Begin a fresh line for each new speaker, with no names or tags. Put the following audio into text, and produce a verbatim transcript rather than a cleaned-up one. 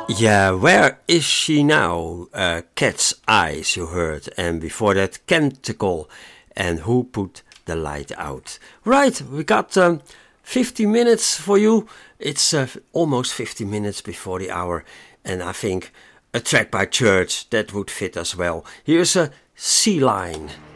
Yeah, where is she now? Uh, Cat's Eyes, you heard. And before that, Canticle. And Who Put the Light Out? Right, we got um, fifty minutes for you. It's uh, almost fifty minutes before the hour. And I think a track by Church, that would fit us well. Here's a Sea Line.